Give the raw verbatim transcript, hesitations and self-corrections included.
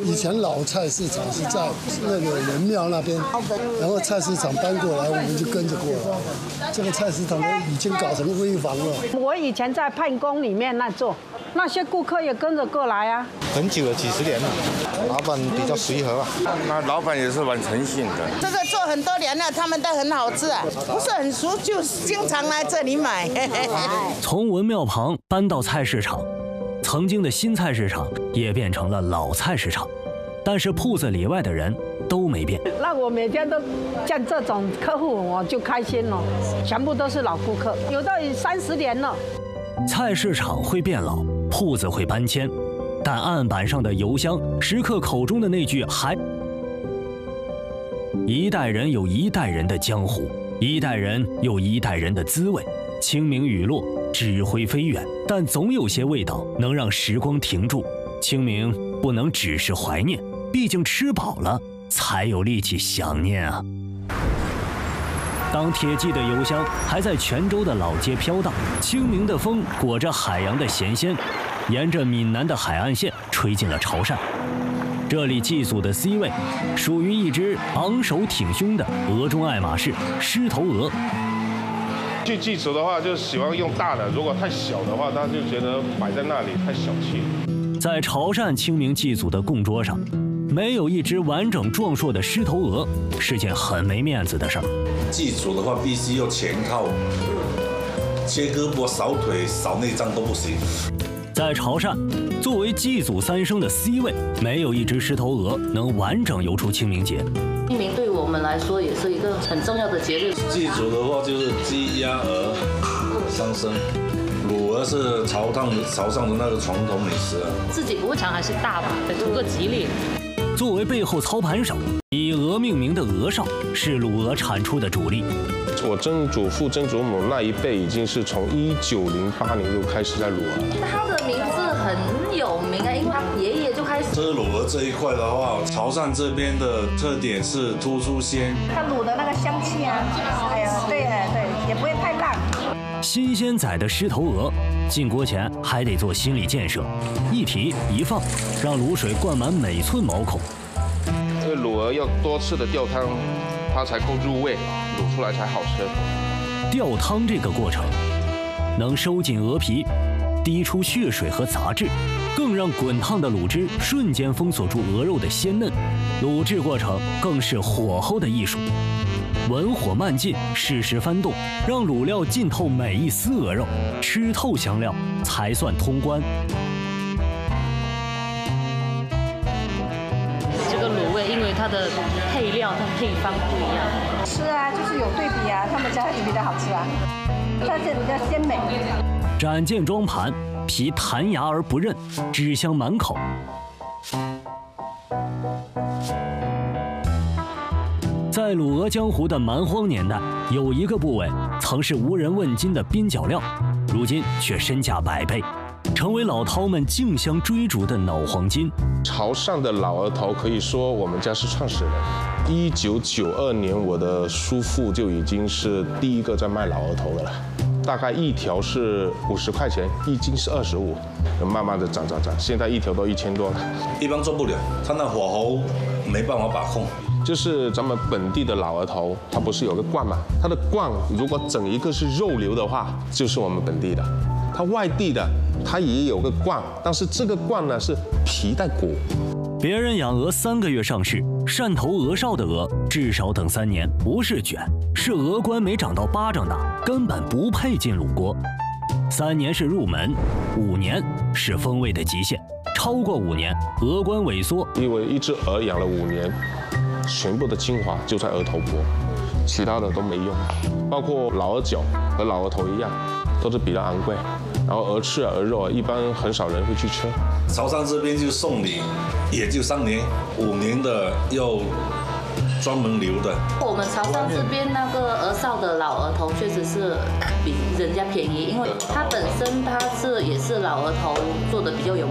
以前老菜市场是在那个仁庙那边，然后菜市场搬过来，我们就跟着过来。这个菜市场都已经搞成危房了。 我以前在盼宫里面那做，那些顾客也跟着过来啊。 很久了，几十年了，老板比较随和啊。 那老板也是蛮诚信的。 这个做很多年了，他们都很好吃啊，不是很熟就经常来这里买。 从文庙旁搬到菜市场，曾经的新菜市场也变成了老菜市场，但是铺子里外的人都没变。 那我每天都见这种客户，我就开心了，全部都是老顾客，有的三十年了。 菜市场会变老，铺子会搬迁，但案板上的油香，食客口中的那句还。一代人有一代人的江湖，一代人有一代人的滋味。清明雨落，纸灰飞远，但总有些味道能让时光停住。清明不能只是怀念，毕竟吃饱了才有力气想念啊。当铁骑的油香还在泉州的老街飘荡，清明的风裹着海洋的咸鲜，沿着闽南的海岸线吹进了潮汕。这里祭祖的 C 位属于一只昂首挺胸的俄中爱马仕狮头鹅。 去祭祖的话，就喜欢用大的；如果太小的话，他就觉得摆在那里太小气。 在潮汕清明祭祖的供桌上，没有一只完整壮硕的狮头鹅，是件很没面子的事儿。 祭祖的话，必须要全套，切胳膊、扫腿、扫内脏都不行。 在潮汕，作为祭祖三牲的 C 位，没有一只狮头鹅能完整游出清明节。 清明对我们来说也是一个很重要的节日。 祭祖的话就是鸡、鸭、鹅三牲，卤鹅是潮汕潮汕的那个传统美食啊。 自己不会尝还是大吧，图个吉利。 作为背后操盘手，以鹅命名的鹅少是卤鹅产出的主力。 我曾祖父、曾祖母那一辈已经是从一九零八年就开始在卤鹅了。 他的名字很有名啊，因为他爷爷就开始。 这卤鹅这一块的话，潮汕这边的特点是突出鲜， 它卤的那个香气啊，哎呀，对对，也不会太烂。 新鲜宰的狮头鹅，进锅前还得做心理建设，一提一放，让卤水灌满每寸毛孔。 因为卤鹅要多次的吊汤，它才够入味，卤出来才好吃。 吊汤这个过程，能收紧鹅皮，滴出血水和杂质，更让滚烫的卤汁瞬间封锁住鹅肉的鲜嫩。卤制过程更是火候的艺术，文火慢进，适时翻动，让卤料浸透每一丝鹅肉，吃透香料才算通关。 这个卤味因为它的配料、它配方不一样。 是啊，就是有对比啊，他们家就比较好吃啊，它这比较鲜美。 展件装盘，皮弹牙而不韧，汁香满口。在卤鹅江湖的蛮荒年代，有一个部位曾是无人问津的边角料，如今却身价百倍，成为老饕们竞相追逐的脑黄金。 潮汕的老鹅头可以说我们家是创始人。一九九二年，我的叔父就已经是第一个在卖老鹅头的了。大概一条是五十块钱，一斤是二十五，慢慢的涨涨涨，现在一条都一千多了。 一般做不了，它那火候没办法把控。 就是咱们本地的老鹅头，它不是有个冠嘛？它的冠如果整一个是肉瘤的话，就是我们本地的。它外地的，它也有个冠，但是这个冠呢是皮带骨。 别人养鹅三个月上市，汕头鹅少的鹅至少等三年，不是卷，是鹅冠没长到巴掌大，根本不配进卤锅。三年是入门，五年是风味的极限，超过五年，鹅冠萎缩。 因为一只鹅养了五年，全部的精华就在鹅头脖，其他的都没用，包括老鹅脚和老鹅头一样，都是比较昂贵。然后鹅翅啊、鹅肉啊，一般很少人会去吃。 潮汕这边就送礼，也就三年、五年的要专门留的。 我们潮汕这边那个鹅少的老鹅头确实是比人家便宜，因为它本身它是也是老鹅头做的比较有